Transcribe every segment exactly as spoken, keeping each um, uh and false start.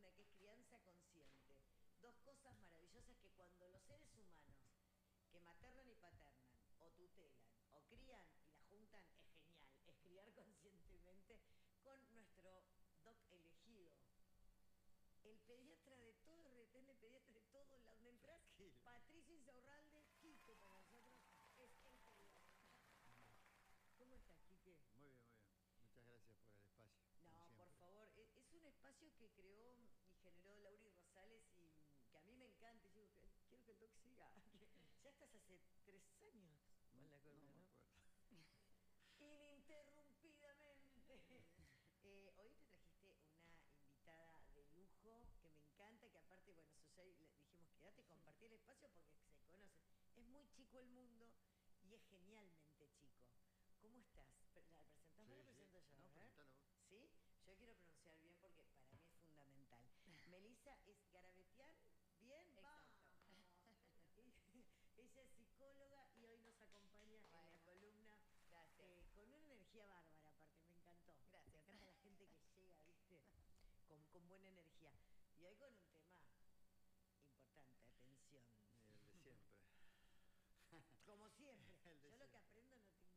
columna que es crianza consciente. Dos cosas maravillosas que cuando los seres humanos que maternan y paternan, o tutelan, o crían y la juntan, es genial. Es criar conscientemente con nuestro doc elegido. El pediatra de todo, el retén de pediatra de todo, donde entras, Patricio Insaurralde, Quique para nosotros, es el pediatra. ¿Cómo estás, Quique? Muy bien, muy bien. Muchas gracias por el espacio. No, por favor, es un espacio que creó y generó Lauri Rosales y que a mí me encanta. Yo quiero que el doc siga. Ya estás hace tres años con la columna, ¿no? No me acuerdo. Ininterrumpidamente. Eh, hoy te trajiste una invitada de lujo que me encanta, que aparte, bueno, Susay, le dijimos, quédate, compartí el espacio porque se conoce. Es muy chico el mundo y es genialmente chico. ¿Cómo estás? ¿La presentás? Sí, ¿la presento sí. yo? No, presentalo vos. ¿Sí? Yo quiero pronunciar bien porque para mí es fundamental. Melissa es Garabetian, ¿bien? Exacto. Ella es psicóloga y hoy nos acompaña bueno, en la columna. Gracias. Eh, con una energía bárbara, aparte, me encantó. Gracias. Me encanta la gente que llega, ¿viste? Con, con buena energía. Y hoy con un tema importante, atención. El de siempre. Como siempre. El de Yo siempre. lo que aprendo no tengo...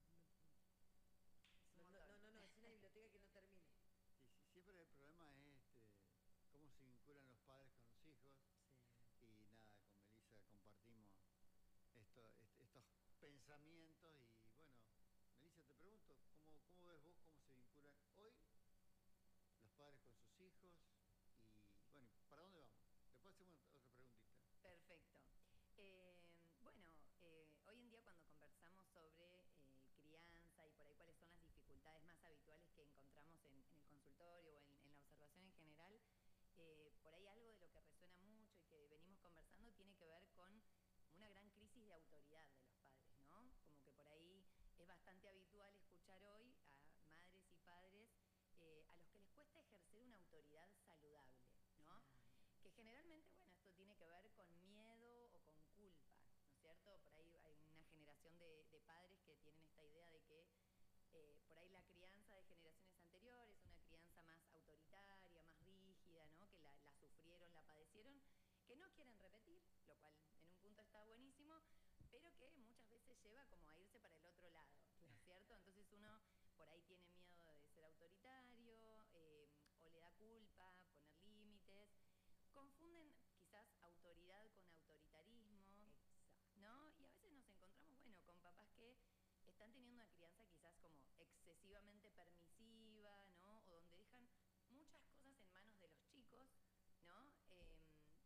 No, no, no, no, no, es una biblioteca que no termine. Y si, siempre el problema es este, cómo se vinculan los padres con los hijos. Sí. Y nada, con Melissa compartimos esto, est, estos pensamientos y bueno, Melissa, te pregunto, ¿cómo, ¿cómo ves vos cómo se vinculan hoy los padres con sus hijos? Y bueno, ¿para dónde vamos? Después hacemos otra preguntita. Perfecto. Eh, bueno, eh, hoy en día cuando conversamos sobre eh, crianza y por ahí cuáles son las dificultades más habituales que encontramos en, en el consultorio o en, en la observación en general, eh, por ahí algo de lo que resuena mucho y que venimos conversando tiene que ver con una gran crisis de autoridad de los padres, ¿no? Como que por ahí es bastante habitual escuchar hoy a madres y padres eh, a los que les cuesta ejercer una autoridad saludable, ¿no? Que generalmente, bueno, esto tiene que ver con miedo o con culpa, ¿no es cierto? Por ahí hay una generación de, de padres que tienen esta idea de que eh, por ahí la crianza de generaciones anteriores, una crianza más autoritaria, más rígida, ¿no? Que la, la sufrieron, la padecieron, que no quieren repetir, lo cual en un punto está buenísimo, pero que muchas veces lleva como a irse para el otro lado, ¿no es cierto? Entonces uno por ahí tiene miedo de ser autoritario, eh, o le da culpa, poner límites. Confunden quizás autoridad con autoritarismo, ¿no? Y a veces nos encontramos, bueno, con papás que están teniendo una crianza quizás como excesivamente permisiva, ¿no? O donde dejan muchas cosas en manos de los chicos, ¿no? Eh,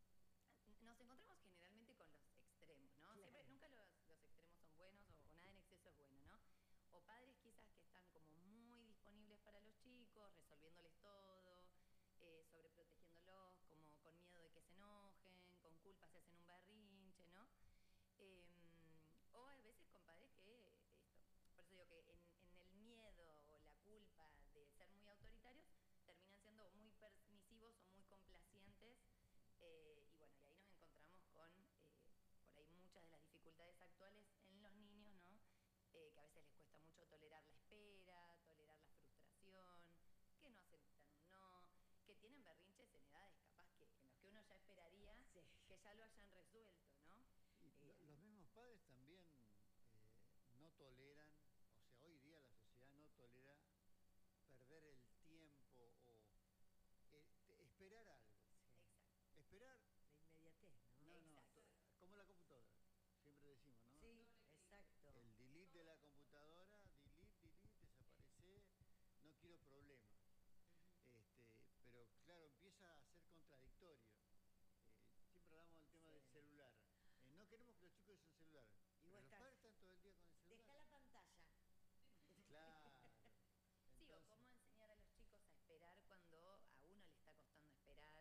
nos encontramos generalmente con los extremos, ¿no? Claro. Siempre, nunca los, los extremos son buenos o, o nada en exceso es bueno, ¿no? O padres quizás que están como muy disponibles para los chicos, resolviéndoles todo, eh, sobreprotegiéndolos, como con miedo de que se enojen, con culpa se hacen un berrinche, ¿no? Eh, o a veces con padres que, esto, por eso digo que en, en el miedo o la culpa de ser muy autoritarios, terminan siendo muy permisivos o muy complacientes, eh, y bueno, y ahí nos encontramos con, eh, por ahí muchas de las dificultades actuales en los niños, ¿no? Eh, que a veces les cuesta mucho tolerar la espera, tolerar la frustración, que no aceptan un no, que tienen berrinches en edades capaz que en los que uno ya esperaría sí. que ya lo hayan resuelto, ¿no? Y eh, los mismos padres también eh, no toleran, o sea, hoy día la sociedad no tolera perder el tiempo o eh, esperar algo. Sí. Exacto. Esperar... La inmediatez, ¿no? No, no, Exacto. como la computadora. Siempre decimos, ¿no? Sí, exacto. El delete de la computadora, delete, delete, desaparece, no quiero problemas.